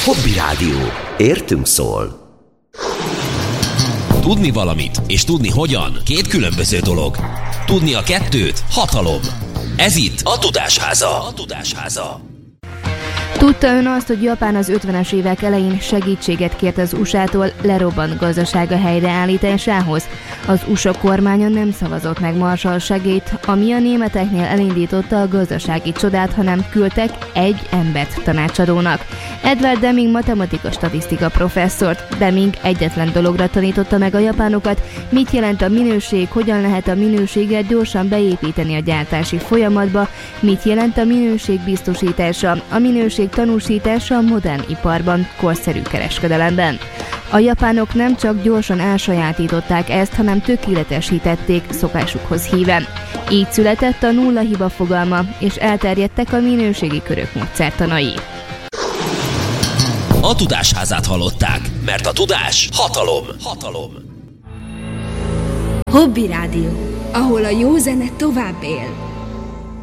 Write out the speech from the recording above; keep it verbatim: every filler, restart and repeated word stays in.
Hobby Rádió. Értünk szól. Tudni valamit és tudni hogyan két különböző dolog. Tudni a kettőt hatalom. Ez itt a Tudásháza. A Tudásháza. Tudta ön azt, hogy Japán az ötvenes évek elején segítséget kért az u es á-tól lerobbant gazdasága helyreállításához? Az u es á kormánya nem szavazott meg Marshall segélyt, ami a németeknél elindította a gazdasági csodát, hanem küldtek egy embert tanácsadónak. Edward Deming matematika statisztika professzort. Deming egyetlen dologra tanította meg a japánokat, mit jelent a minőség, hogyan lehet a minőséget gyorsan beépíteni a gyártási folyamatba, mit jelent a minőség biztosítása, a minőség tanúsítása a modern iparban, korszerű kereskedelemben. A japánok nem csak gyorsan elsajátították ezt, hanem tökéletesítették szokásukhoz híven. Így született a nulla hiba fogalma, és elterjedtek a minőségi körök módszertanai. A Tudásházát hallották, mert a tudás hatalom. Hatalom. Hobby Rádió, ahol a jó zene tovább él.